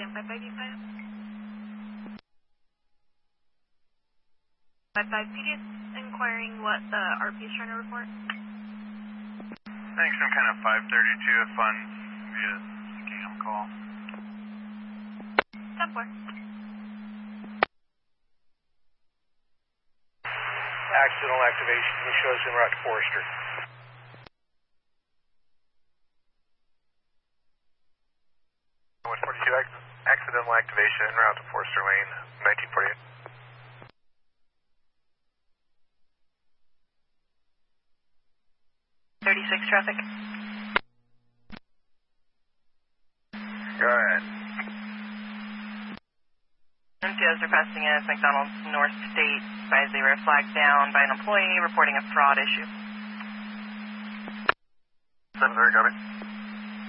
and 555. 55 PD is inquiring what the RP is trying to report. I think some kind of 532 of funds via scam call. 10-4. Accidental activation. He shows en route to Forester. Accidental activation en route to Forester Lane, 1948. Traffic. Go ahead. MTOs are passing in as McDonald's North State by 0, flagged down by an employee reporting a fraud issue. 7-0, copy.